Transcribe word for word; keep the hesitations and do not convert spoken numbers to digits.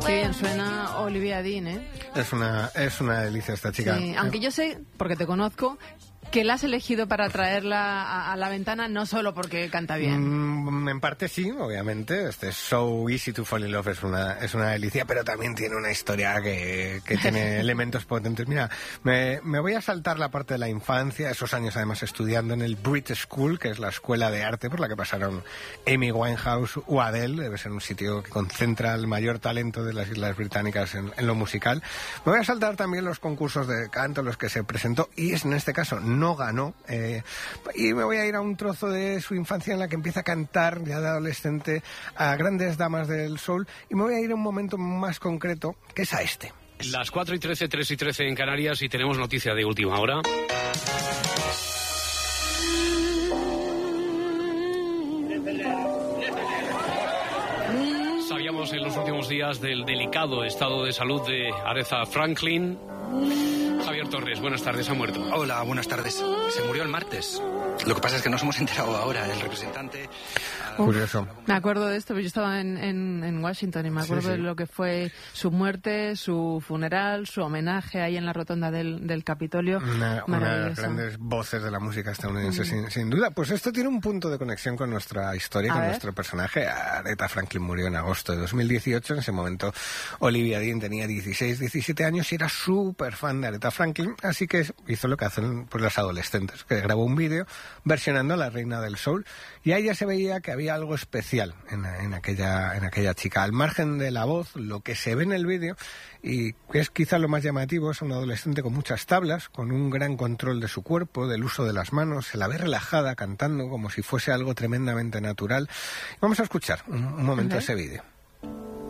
Qué bien suena Olivia Dean, ¿eh? Es una, es una delicia esta chica. Sí, aunque yo sé, porque te conozco, que la has elegido para traerla a, a la ventana no solo porque canta bien. Mm, en parte sí, obviamente. Este So Easy to Fall in Love es una, es una delicia, pero también tiene una historia que, que tiene elementos potentes. Mira, me, me voy a saltar la parte de la infancia, esos años además estudiando en el Brit School, que es la escuela de arte por la que pasaron Amy Winehouse o Adele. Debe ser un sitio que concentra el mayor talento de las Islas Británicas en, en lo musical. Me voy a saltar también los concursos de canto, los que se presentó, y es en este caso no ganó, eh, y me voy a ir a un trozo de su infancia en la que empieza a cantar ya de adolescente a grandes damas del soul, y me voy a ir a un momento más concreto, que es a este. Las cuatro y trece, tres y trece en Canarias, y tenemos noticia de última hora. Sabíamos en los últimos días del delicado estado de salud de Aretha Franklin. Javier Torres, buenas tardes, ha muerto. Hola, buenas tardes. Se murió el martes. Lo que pasa es que nos hemos enterado ahora. El representante... Uh, Curioso. Me acuerdo de esto, porque yo estaba en, en, en Washington y me acuerdo sí, sí. de lo que fue su muerte, su funeral, su homenaje ahí en la rotonda del, del Capitolio. Una, una de las grandes voces de la música estadounidense, mm. sin, sin duda. Pues esto tiene un punto de conexión con nuestra historia, a con ver. nuestro personaje. Aretha Franklin murió en agosto de dos mil dieciocho. En ese momento Olivia Dean tenía dieciséis, diecisiete años y era súper fan de Aretha Franklin, así que hizo lo que hacen pues, los adolescentes, que grabó un vídeo versionando a la reina del soul, y ahí ya se veía que había algo especial en, en, aquella, en aquella chica. Al margen de la voz, lo que se ve en el vídeo, y que es quizá lo más llamativo, es una adolescente con muchas tablas, con un gran control de su cuerpo, del uso de las manos, se la ve relajada, cantando como si fuese algo tremendamente natural. Vamos a escuchar un, un momento okay. ese vídeo.